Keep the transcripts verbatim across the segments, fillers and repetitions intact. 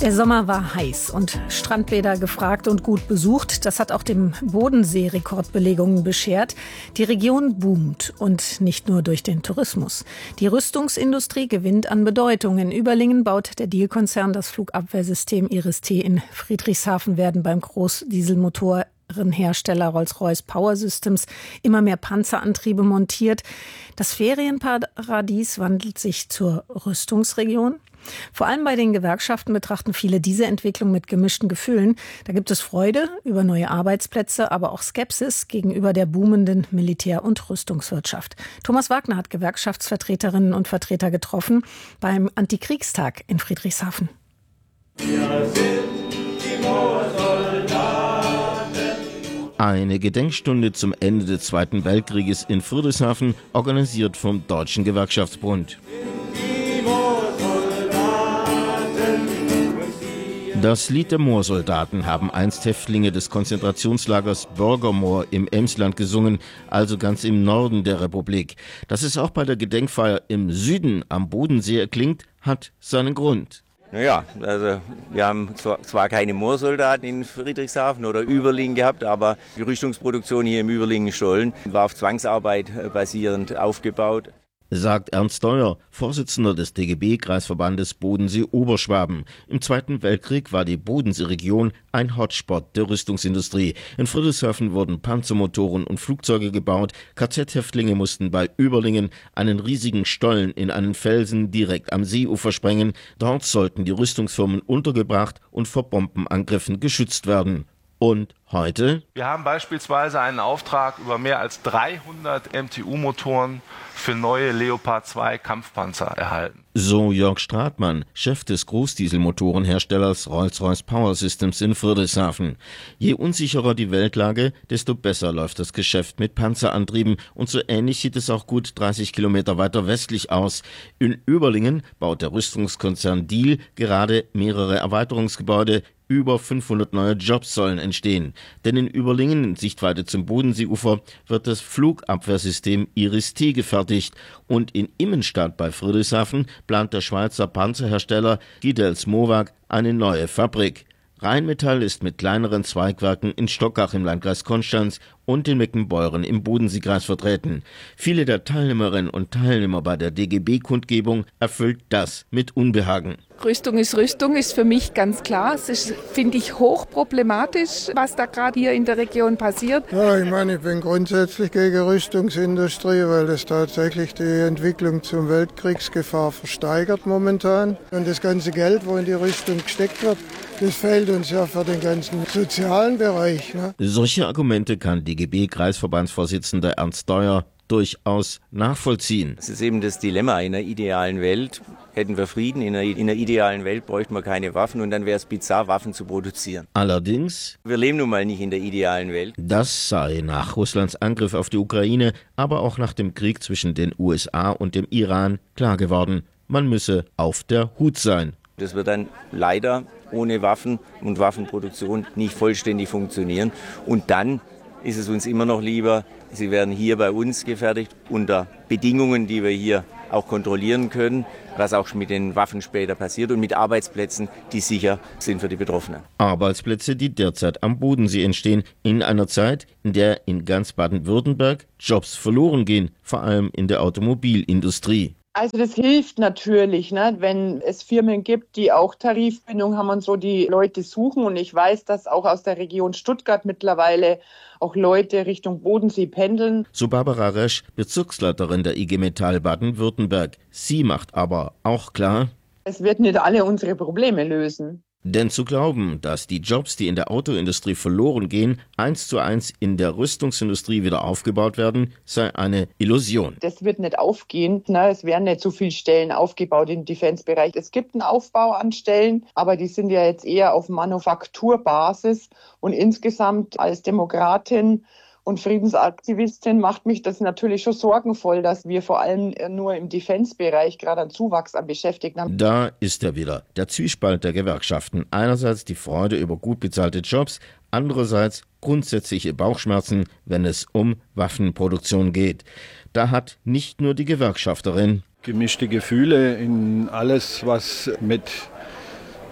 Der Sommer war heiß und Strandbäder gefragt und gut besucht. Das hat auch dem Bodensee Rekordbelegungen beschert. Die Region boomt und nicht nur durch den Tourismus. Die Rüstungsindustrie gewinnt an Bedeutung. In Überlingen baut der Diehl-Konzern das Flugabwehrsystem Iris-T. In Friedrichshafen werden beim Großdieselmotorenhersteller Rolls-Royce Power Systems immer mehr Panzerantriebe montiert. Das Ferienparadies wandelt sich zur Rüstungsregion. Vor allem bei den Gewerkschaften betrachten viele diese Entwicklung mit gemischten Gefühlen. Da gibt es Freude über neue Arbeitsplätze, aber auch Skepsis gegenüber der boomenden Militär- und Rüstungswirtschaft. Thomas Wagner hat Gewerkschaftsvertreterinnen und Vertreter getroffen beim Antikriegstag in Friedrichshafen. Wir sind die Moorsoldaten. Eine Gedenkstunde zum Ende des Zweiten Weltkrieges in Friedrichshafen, organisiert vom Deutschen Gewerkschaftsbund. Das Lied der Moorsoldaten haben einst Häftlinge des Konzentrationslagers Bürgermoor im Emsland gesungen, also ganz im Norden der Republik. Dass es auch bei der Gedenkfeier im Süden am Bodensee erklingt, hat seinen Grund. Naja, also wir haben zwar keine Moorsoldaten in Friedrichshafen oder Überlingen gehabt, aber die Rüstungsproduktion hier im Überlingen-Stollen war auf Zwangsarbeit basierend aufgebaut. Sagt Ernst Deuer, Vorsitzender des D G B-Kreisverbandes Bodensee-Oberschwaben. Im Zweiten Weltkrieg war die Bodenseeregion ein Hotspot der Rüstungsindustrie. In Friedrichshafen wurden Panzermotoren und Flugzeuge gebaut. K Z-Häftlinge mussten bei Überlingen einen riesigen Stollen in einen Felsen direkt am Seeufer sprengen. Dort sollten die Rüstungsfirmen untergebracht und vor Bombenangriffen geschützt werden. Und heute? Wir haben beispielsweise einen Auftrag über mehr als dreihundert M T U-Motoren für neue Leopard zwei Kampfpanzer erhalten. So Jörg Stratmann, Chef des Großdieselmotorenherstellers Rolls-Royce Power Systems in Friedrichshafen. Je unsicherer die Weltlage, desto besser läuft das Geschäft mit Panzerantrieben. Und so ähnlich sieht es auch gut dreißig Kilometer weiter westlich aus. In Überlingen baut der Rüstungskonzern Diehl gerade mehrere Erweiterungsgebäude. Über fünfhundert neue Jobs sollen entstehen. Denn in Überlingen, in Sichtweite zum Bodenseeufer, wird das Flugabwehrsystem Iris-T gefertigt. Und in Immenstadt bei Friedrichshafen plant der Schweizer Panzerhersteller Gidels Mowag eine neue Fabrik. Rheinmetall ist mit kleineren Zweigwerken in Stockach im Landkreis Konstanz und in Meckenbeuren im Bodenseekreis vertreten. Viele der Teilnehmerinnen und Teilnehmer bei der D G B-Kundgebung erfüllt das mit Unbehagen. Rüstung ist Rüstung, ist für mich ganz klar. Es ist, finde ich, hochproblematisch, was da gerade hier in der Region passiert. Ja, ich meine, ich bin grundsätzlich gegen Rüstungsindustrie, weil das tatsächlich die Entwicklung zur Weltkriegsgefahr versteigert momentan. Und das ganze Geld, wo in die Rüstung gesteckt wird, das fehlt uns ja für den ganzen sozialen Bereich. Ne? Solche Argumente kann D G B-Kreisverbandsvorsitzender Ernst Deuer durchaus nachvollziehen. Das ist eben das Dilemma. In einer idealen Welt hätten wir Frieden, in einer, in einer idealen Welt bräuchten wir keine Waffen und dann wäre es bizarr, Waffen zu produzieren. Allerdings, wir leben nun mal nicht in der idealen Welt. Das sei nach Russlands Angriff auf die Ukraine, aber auch nach dem Krieg zwischen den U S A und dem Iran klar geworden. Man müsse auf der Hut sein. Das wird dann leider ohne Waffen und Waffenproduktion nicht vollständig funktionieren. Und dann ist es uns immer noch lieber, sie werden hier bei uns gefertigt unter Bedingungen, die wir hier auch kontrollieren können, was auch mit den Waffen später passiert und mit Arbeitsplätzen, die sicher sind für die Betroffenen. Arbeitsplätze, die derzeit am Bodensee entstehen, in einer Zeit, in der in ganz Baden-Württemberg Jobs verloren gehen, vor allem in der Automobilindustrie. Also das hilft natürlich, ne, wenn es Firmen gibt, die auch Tarifbindung haben und so, die Leute suchen. Und ich weiß, dass auch aus der Region Stuttgart mittlerweile auch Leute Richtung Bodensee pendeln. So Barbara Resch, Bezirksleiterin der I G Metall Baden-Württemberg. Sie macht aber auch klar, es wird nicht alle unsere Probleme lösen. Denn zu glauben, dass die Jobs, die in der Autoindustrie verloren gehen, eins zu eins in der Rüstungsindustrie wieder aufgebaut werden, sei eine Illusion. Das wird nicht aufgehen. Ne? Es werden nicht so viele Stellen aufgebaut im Defense-Bereich. Es gibt einen Aufbau an Stellen, aber die sind ja jetzt eher auf Manufakturbasis. Und insgesamt als Demokratin und Friedensaktivistin macht mich das natürlich schon sorgenvoll, dass wir vor allem nur im Defense-Bereich gerade einen Zuwachs an Beschäftigten haben. Da ist er wieder, der Zwiespalt der Gewerkschaften. Einerseits die Freude über gut bezahlte Jobs, andererseits grundsätzliche Bauchschmerzen, wenn es um Waffenproduktion geht. Da hat nicht nur die Gewerkschafterin gemischte Gefühle in alles, was mit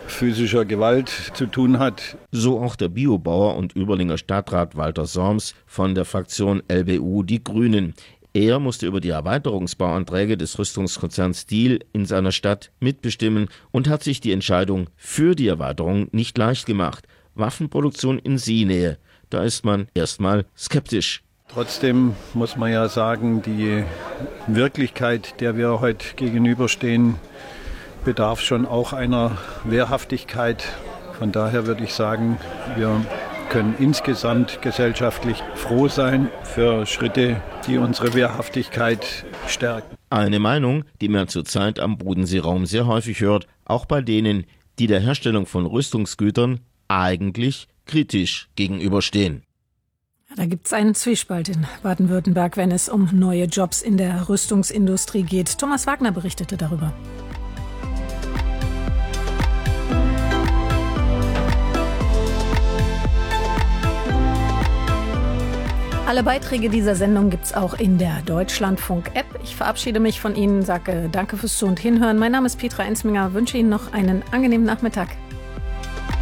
physischer Gewalt zu tun hat. So auch der Biobauer und Überlinger Stadtrat Walter Sorms von der Fraktion L B U Die Grünen. Er musste über die Erweiterungsbauanträge des Rüstungskonzerns Diehl in seiner Stadt mitbestimmen und hat sich die Entscheidung für die Erweiterung nicht leicht gemacht. Waffenproduktion in Seenähe, da ist man erstmal skeptisch. Trotzdem muss man ja sagen, die Wirklichkeit, der wir heute gegenüberstehen, bedarf schon auch einer Wehrhaftigkeit. Von daher würde ich sagen, wir können insgesamt gesellschaftlich froh sein für Schritte, die unsere Wehrhaftigkeit stärken. Eine Meinung, die man zurzeit am Bodenseeraum sehr häufig hört, auch bei denen, die der Herstellung von Rüstungsgütern eigentlich kritisch gegenüberstehen. Da gibt es einen Zwiespalt in Baden-Württemberg, wenn es um neue Jobs in der Rüstungsindustrie geht. Thomas Wagner berichtete darüber. Alle Beiträge dieser Sendung gibt es auch in der Deutschlandfunk-App. Ich verabschiede mich von Ihnen, sage danke fürs Zu- und Hinhören. Mein Name ist Petra Ensminger, wünsche Ihnen noch einen angenehmen Nachmittag.